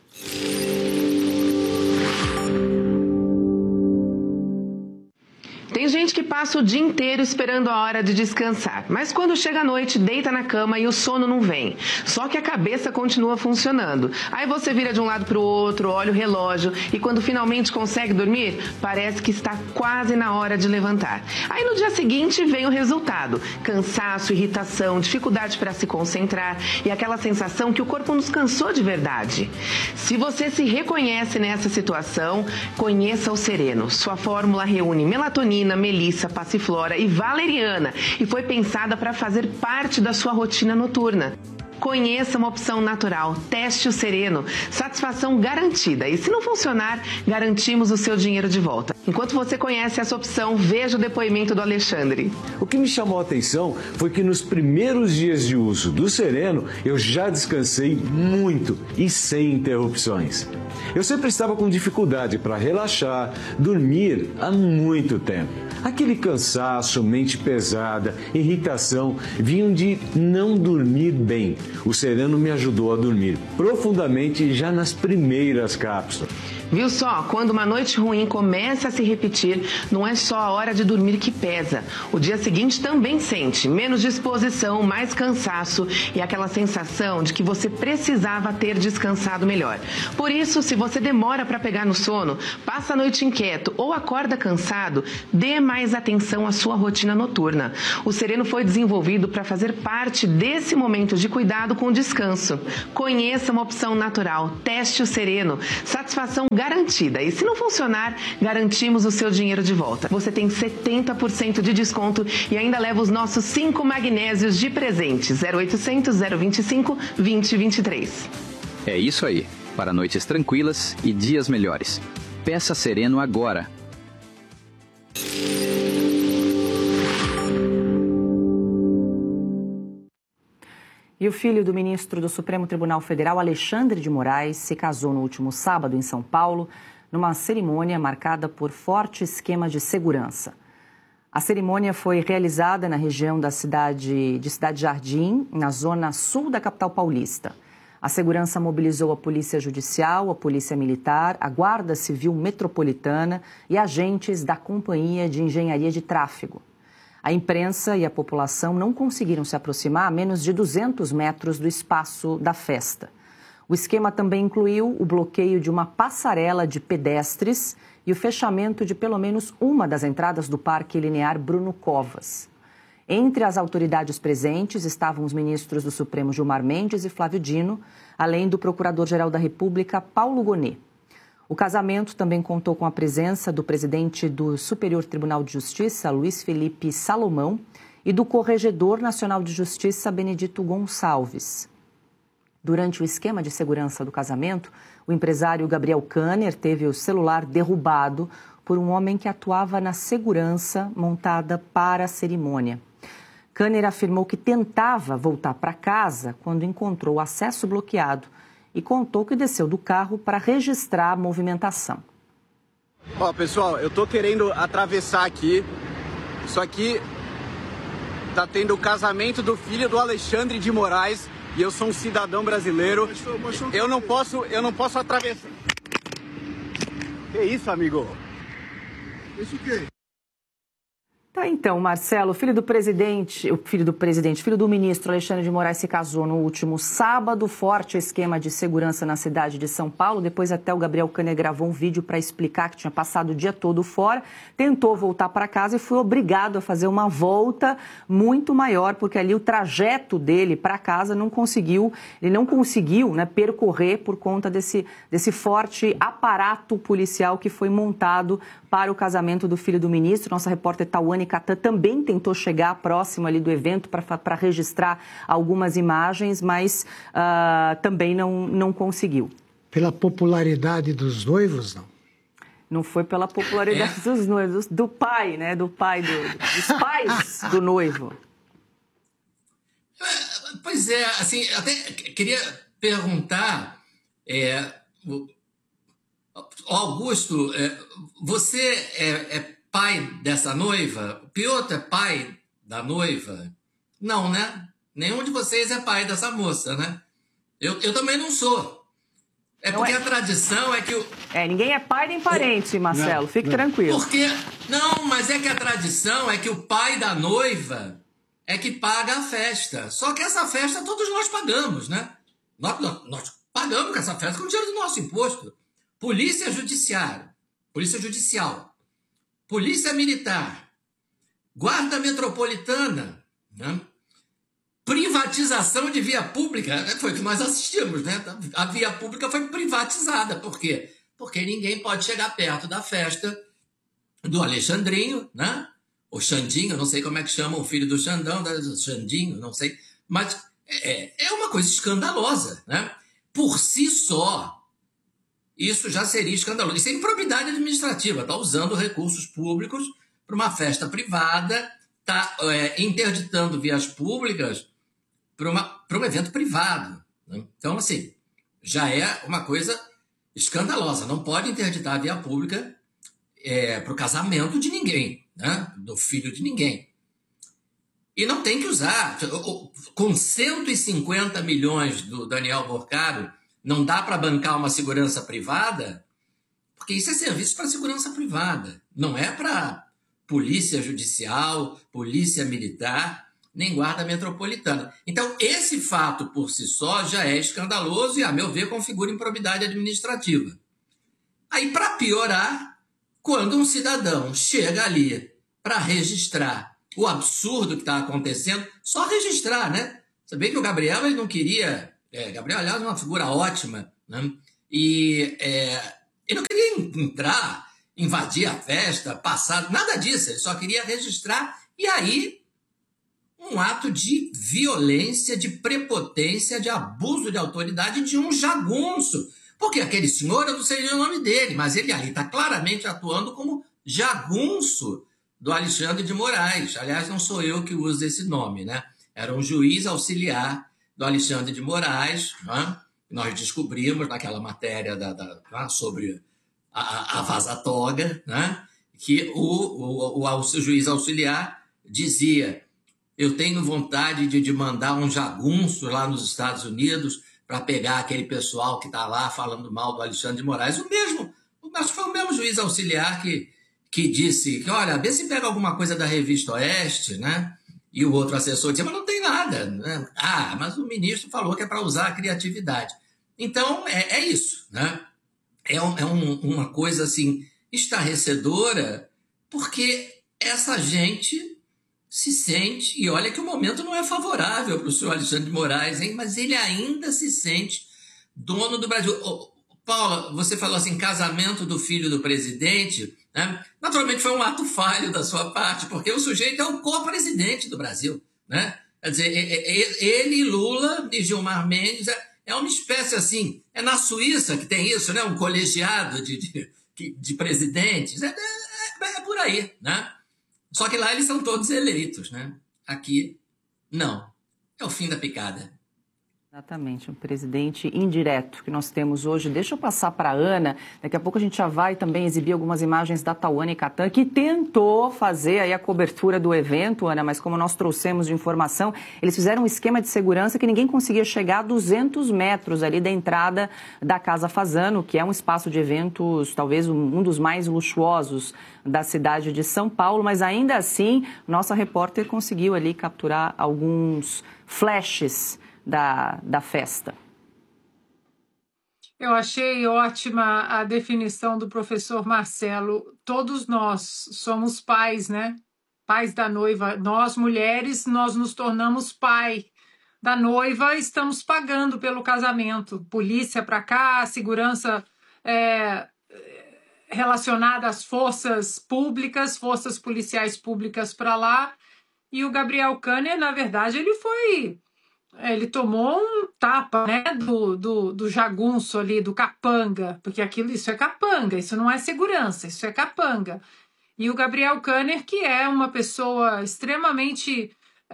Tem gente que passa o dia inteiro esperando a hora de descansar, mas quando chega a noite, deita na cama e o sono não vem. Só que a cabeça continua funcionando. Aí você vira de um lado para o outro, olha o relógio e quando finalmente consegue dormir, parece que está quase na hora de levantar. Aí no dia seguinte vem o resultado: cansaço, irritação, dificuldade para se concentrar e aquela sensação que o corpo nos cansou de verdade. Se você se reconhece nessa situação, conheça o Sereno. Sua fórmula reúne melatonina, melissa, passiflora e valeriana e foi pensada para fazer parte da sua rotina noturna. Conheça uma opção natural, teste o Sereno, satisfação garantida. E se não funcionar, garantimos o seu dinheiro de volta. Enquanto você conhece essa opção, veja o depoimento do Alexandre. O que me chamou a atenção foi que nos primeiros dias de uso do Sereno, eu já descansei muito e sem interrupções. Eu sempre estava com dificuldade para relaxar, dormir há muito tempo. Aquele cansaço, mente pesada, irritação, vinham de não dormir bem. O Sereno me ajudou a dormir profundamente já nas primeiras cápsulas. Viu só? Quando uma noite ruim começa a se repetir, não é só a hora de dormir que pesa. O dia seguinte também sente menos disposição, mais cansaço e aquela sensação de que você precisava ter descansado melhor. Por isso, se você demora para pegar no sono, passa a noite inquieto ou acorda cansado, dê mais atenção à sua rotina noturna. O Sereno foi desenvolvido para fazer parte desse momento de cuidado com o descanso. Conheça uma opção natural. Teste o Sereno. Satisfação garantida. E se não funcionar, garantimos o seu dinheiro de volta. Você tem 70% de desconto e ainda leva os nossos 5 magnésios de presente. 0800 025 2023. É isso aí. Para noites tranquilas e dias melhores. Peça Sereno agora. E o filho do ministro do Supremo Tribunal Federal, Alexandre de Moraes, se casou no último sábado em São Paulo, numa cerimônia marcada por forte esquema de segurança. A cerimônia foi realizada na região da Cidade Jardim, na zona sul da capital paulista. A segurança mobilizou a Polícia Judicial, a Polícia Militar, a Guarda Civil Metropolitana e agentes da Companhia de Engenharia de Tráfego. A imprensa e a população não conseguiram se aproximar a menos de 200 metros do espaço da festa. O esquema também incluiu o bloqueio de uma passarela de pedestres e o fechamento de pelo menos uma das entradas do Parque Linear Bruno Covas. Entre as autoridades presentes estavam os ministros do Supremo Gilmar Mendes e Flávio Dino, além do Procurador-Geral da República, Paulo Gonet. O casamento também contou com a presença do presidente do Superior Tribunal de Justiça, Luiz Felipe Salomão, e do Corregedor Nacional de Justiça, Benedito Gonçalves. Durante o esquema de segurança do casamento, o empresário Gabriel Kanner teve o celular derrubado por um homem que atuava na segurança montada para a cerimônia. Kanner afirmou que tentava voltar para casa quando encontrou o acesso bloqueado e contou que desceu do carro para registrar a movimentação. Ó, pessoal, eu tô querendo atravessar aqui, só que tá tendo o casamento do filho do Alexandre de Moraes e eu sou um cidadão brasileiro. Eu não posso atravessar. Que isso, amigo? Isso o quê? Tá, então, Marcelo, filho do ministro Alexandre de Moraes se casou no último sábado, forte esquema de segurança na cidade de São Paulo. Depois até o Gabriel Kanner gravou um vídeo para explicar que tinha passado o dia todo fora, tentou voltar para casa e foi obrigado a fazer uma volta muito maior, porque ali o trajeto dele para casa ele não conseguiu, né, percorrer por conta desse forte aparato policial que foi montado para o casamento do filho do ministro. Nossa repórter Tawane Catan também tentou chegar próximo ali do evento para registrar algumas imagens, mas também não conseguiu. Pela popularidade dos noivos, não? Não foi pela popularidade dos noivos, do pai, né? Dos pais do noivo. Pois é, assim, até queria perguntar, Augusto, você é pai dessa noiva? O Piotr é pai da noiva? Não, né? Nenhum de vocês é pai dessa moça, né? Eu também não sou. Porque a tradição é que... ninguém é pai nem parente, Marcelo. Fique tranquilo. Não, mas é que a tradição é que o pai da noiva é que paga a festa. Só que essa festa todos nós pagamos, né? Nós pagamos essa festa com o dinheiro do nosso imposto. Polícia Judicial, Polícia Militar, Guarda Metropolitana, né? Privatização de via pública, foi o que nós assistimos, né? A via pública foi privatizada. Por quê? Porque ninguém pode chegar perto da festa do Alexandrinho, né? O Xandinho, não sei como é que chamam o filho do Xandão, do Xandinho, não sei. Mas é uma coisa escandalosa, né? Por si só, isso já seria escandaloso. Isso é improbidade administrativa. Está usando recursos públicos para uma festa privada, está interditando vias públicas para um evento privado, né? Então, assim, já é uma coisa escandalosa. Não pode interditar a via pública para o casamento de ninguém, né? Do filho de ninguém. E não tem que usar. Com 150 milhões do Daniel Borcaro, não dá para bancar uma segurança privada? Porque isso é serviço para segurança privada. Não é para polícia judicial, polícia militar, nem guarda metropolitana. Então, esse fato por si só já é escandaloso e, a meu ver, configura improbidade administrativa. Aí, para piorar, quando um cidadão chega ali para registrar o absurdo que está acontecendo, só registrar, né? Você vê que o Gabriel ele não queria... Gabriel, aliás, é uma figura ótima, né? E ele não queria entrar, invadir a festa, passar, nada disso. Ele só queria registrar. E aí, um ato de violência, de prepotência, de abuso de autoridade de um jagunço. Porque aquele senhor, eu não sei o nome dele, mas ele ali está claramente atuando como jagunço do Alexandre de Moraes. Aliás, não sou eu que uso esse nome, né? Era um juiz auxiliar do Alexandre de Moraes, né? Nós descobrimos naquela matéria sobre a Vaza Toga, né? Que o juiz auxiliar dizia: eu tenho vontade de mandar um jagunço lá nos Estados Unidos para pegar aquele pessoal que está lá falando mal do Alexandre de Moraes. Acho que foi o mesmo juiz auxiliar que disse que, olha, vê se pega alguma coisa da Revista Oeste, né? E o outro assessor disse, mas não tem nada, né? Ah, mas o ministro falou que é para usar a criatividade. Então, é isso, né? Uma coisa, assim, estarrecedora, porque essa gente se sente, e olha que o momento não é favorável para o senhor Alexandre de Moraes, hein? Mas ele ainda se sente dono do Brasil. Paula, você falou assim, casamento do filho do presidente, né? Naturalmente foi um ato falho da sua parte, porque o sujeito é o co-presidente do Brasil, né? Quer dizer, ele, Lula e Gilmar Mendes, é uma espécie assim, é na Suíça que tem isso, né? Um colegiado de presidentes, é por aí, né? Só que lá eles são todos eleitos, né? Aqui, não. É o fim da picada. Exatamente, um presidente indireto que nós temos hoje. Deixa eu passar para a Ana, daqui a pouco a gente já vai também exibir algumas imagens da Tauane Catan, que tentou fazer aí a cobertura do evento, Ana, mas como nós trouxemos de informação, eles fizeram um esquema de segurança que ninguém conseguia chegar a 200 metros ali da entrada da Casa Fasano, que é um espaço de eventos, talvez um dos mais luxuosos da cidade de São Paulo, mas ainda assim, nossa repórter conseguiu ali capturar alguns flashes da festa. Eu achei ótima a definição do professor Marcelo. Todos nós somos pais, né? Pais da noiva. Nós, mulheres, nós nos tornamos pai da noiva, estamos pagando pelo casamento. Polícia para cá, segurança relacionada às forças públicas, forças policiais públicas para lá. E o Gabriel Kanner, na verdade, ele tomou um tapa, né, do jagunço ali, do capanga, porque isso é capanga, isso não é segurança, isso é capanga. E o Gabriel Kanner, que é uma pessoa extremamente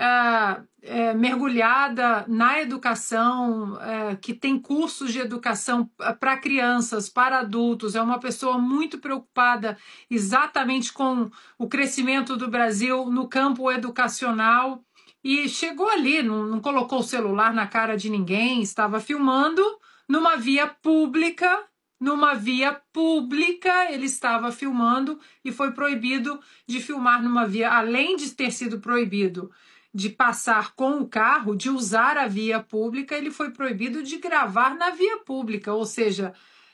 mergulhada na educação, que tem cursos de educação para crianças, para adultos, é uma pessoa muito preocupada exatamente com o crescimento do Brasil no campo educacional. E chegou ali, não colocou o celular na cara de ninguém, estava filmando numa via pública, ele estava filmando e foi proibido de filmar numa via, além de ter sido proibido de passar com o carro, de usar a via pública, ele foi proibido de gravar na via pública, ou seja,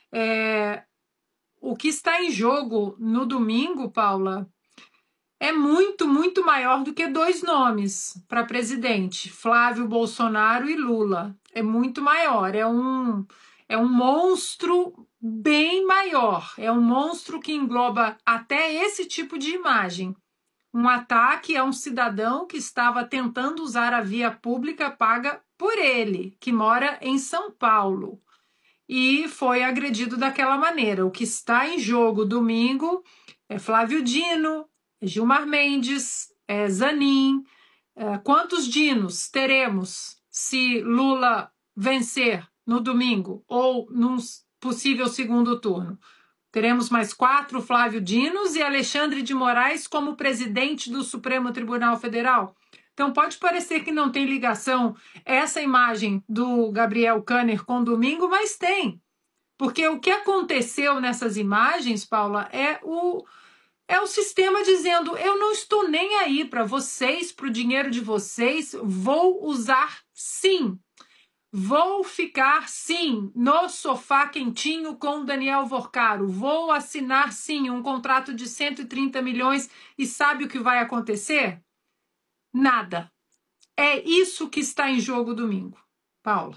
o que está em jogo no domingo, Paula, é muito, muito maior do que 2 nomes para presidente, Flávio Bolsonaro e Lula. É muito maior, é um monstro bem maior, é um monstro que engloba até esse tipo de imagem. Um ataque a um cidadão que estava tentando usar a via pública paga por ele, que mora em São Paulo, e foi agredido daquela maneira. O que está em jogo domingo é Flávio Dino, Gilmar Mendes, Zanin. Quantos Dinos teremos se Lula vencer no domingo ou num possível segundo turno? Teremos mais 4 Flávio Dinos e Alexandre de Moraes como presidente do Supremo Tribunal Federal? Então pode parecer que não tem ligação essa imagem do Gabriel Kanner com domingo, mas tem. Porque o que aconteceu nessas imagens, Paula, é o sistema dizendo: eu não estou nem aí para vocês, para o dinheiro de vocês, vou usar sim. Vou ficar sim no sofá quentinho com Daniel Vorcaro. Vou assinar sim um contrato de 130 milhões e sabe o que vai acontecer? Nada. É isso que está em jogo domingo. Paula.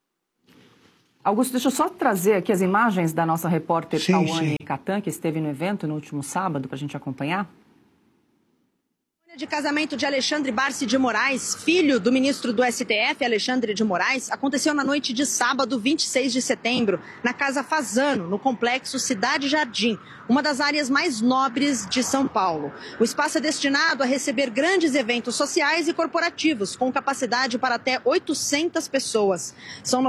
Augusto, deixa eu só trazer aqui as imagens da nossa repórter Tawane Catan, que esteve no evento no último sábado, para a gente acompanhar. De casamento de Alexandre Barsi de Moraes, filho do ministro do STF, Alexandre de Moraes, aconteceu na noite de sábado, 26 de setembro, na Casa Fasano, no complexo Cidade Jardim, uma das áreas mais nobres de São Paulo. O espaço é destinado a receber grandes eventos sociais e corporativos, com capacidade para até 800 pessoas. São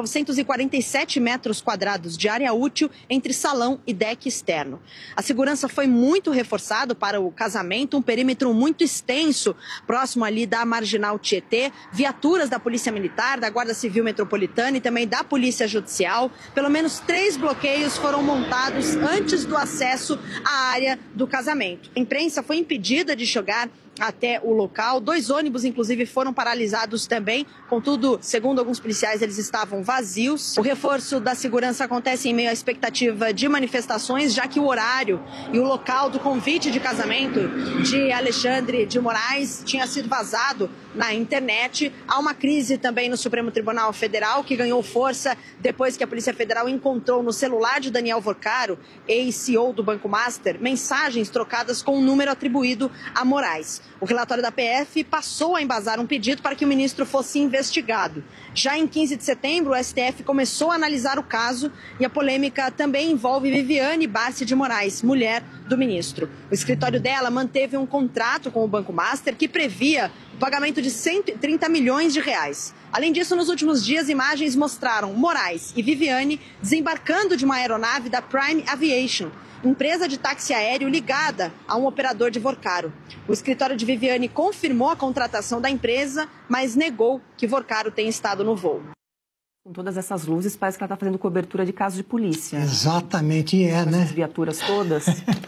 947 metros quadrados de área útil entre salão e deck externo. A segurança foi muito reforçada para o casamento, um perímetro muito extenso, próximo ali da Marginal Tietê, viaturas da Polícia Militar, da Guarda Civil Metropolitana e também da Polícia Judicial. Pelo menos 3 bloqueios foram montados antes do acesso à área do casamento. A imprensa foi impedida de chegar até o local. 2 ônibus, inclusive, foram paralisados também. Contudo, segundo alguns policiais, eles estavam vazios. O reforço da segurança acontece em meio à expectativa de manifestações, já que o horário e o local do convite de casamento de Alexandre de Moraes tinha sido vazado na internet. Há uma crise também no Supremo Tribunal Federal, que ganhou força depois que a Polícia Federal encontrou no celular de Daniel Vorcaro, ex-CEO do Banco Master, mensagens trocadas com um número atribuído a Moraes. O relatório da PF passou a embasar um pedido para que o ministro fosse investigado. Já em 15 de setembro, o STF começou a analisar o caso e a polêmica também envolve Viviane Barsi de Moraes, mulher do ministro. O escritório dela manteve um contrato com o Banco Master que previa o pagamento de 130 milhões de reais. Além disso, nos últimos dias, imagens mostraram Moraes e Viviane desembarcando de uma aeronave da Prime Aviation, empresa de táxi aéreo ligada a um operador de Vorcaro. O escritório de Viviane confirmou a contratação da empresa, mas negou que Vorcaro tenha estado no voo. Com todas essas luzes, parece que ela está fazendo cobertura de caso de polícia. Exatamente, né? As viaturas todas.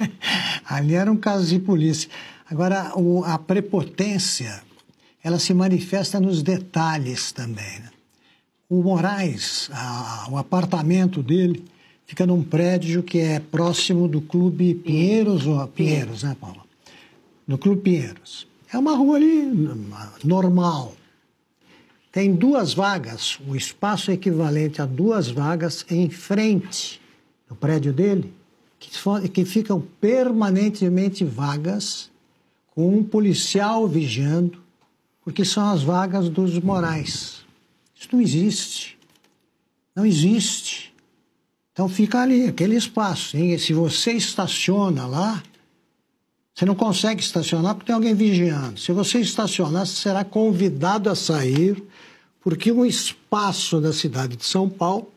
Ali era um caso de polícia. Agora, a prepotência, ela se manifesta nos detalhes também, né? O Moraes, o apartamento dele fica num prédio que é próximo do Clube Pinheiros, Pinheiros, né, Paula? No Clube Pinheiros. É uma rua ali normal. Tem 2 vagas, o espaço é equivalente a 2 vagas em frente do prédio dele, que ficam permanentemente vagas, com um policial vigiando, porque são as vagas dos Moraes. Isso não existe. Não existe. Então fica ali, aquele espaço. Hein? Se você estaciona lá, você não consegue estacionar porque tem alguém vigiando. Se você estacionar, você será convidado a sair, porque o espaço da cidade de São Paulo,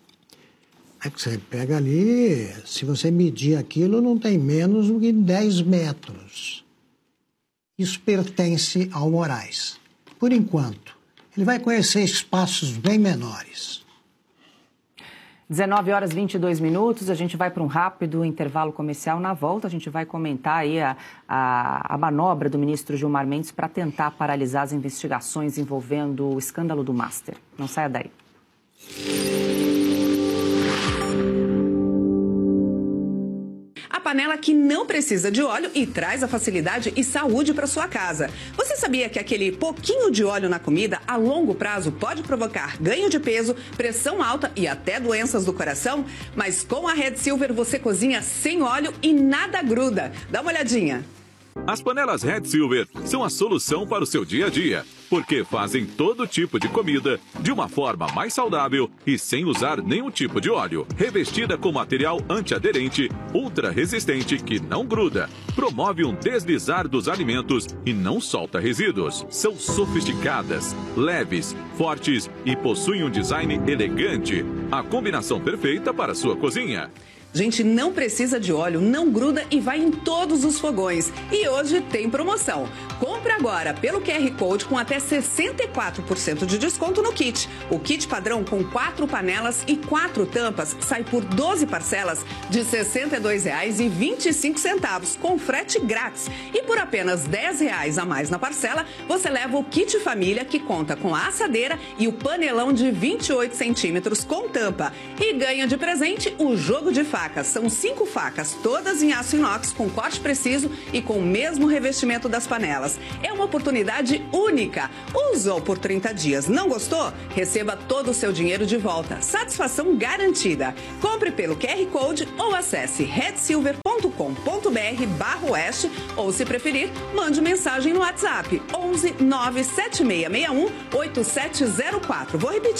você pega ali, se você medir aquilo, não tem menos do que 10 metros. Isso pertence ao Moraes. Por enquanto, ele vai conhecer espaços bem menores. 19 horas e 22 minutos, a gente vai para um rápido intervalo comercial. Na volta, a gente vai comentar aí a manobra do ministro Gilmar Mendes para tentar paralisar as investigações envolvendo o escândalo do Master. Não saia daí. A panela que não precisa de óleo e traz a facilidade e saúde para sua casa. Você sabia que aquele pouquinho de óleo na comida, a longo prazo, pode provocar ganho de peso, pressão alta e até doenças do coração? Mas com a Red Silver você cozinha sem óleo e nada gruda. Dá uma olhadinha. As panelas Red Silver são a solução para o seu dia a dia, porque fazem todo tipo de comida de uma forma mais saudável e sem usar nenhum tipo de óleo. Revestida com material antiaderente, ultra resistente que não gruda, promove um deslizar dos alimentos e não solta resíduos. São sofisticadas, leves, fortes e possuem um design elegante. A combinação perfeita para a sua cozinha. Gente, não precisa de óleo, não gruda e vai em todos os fogões. E hoje tem promoção. Compre agora pelo QR Code com até 64% de desconto no kit. O kit padrão com 4 panelas e 4 tampas sai por 12 parcelas de R$ 62,25 com frete grátis. E por apenas R$ 10 a mais na parcela, você leva o kit família que conta com a assadeira e o panelão de 28 centímetros com tampa. E ganha de presente o jogo de facas. São 5 facas, todas em aço inox com corte preciso e com o mesmo revestimento das panelas. É uma oportunidade única. Usou por 30 dias, não gostou? Receba todo o seu dinheiro de volta. Satisfação garantida. Compre pelo QR Code ou acesse redsilver.com.br/oeste ou, se preferir, mande mensagem no WhatsApp 11 97661 8704. Vou repetir.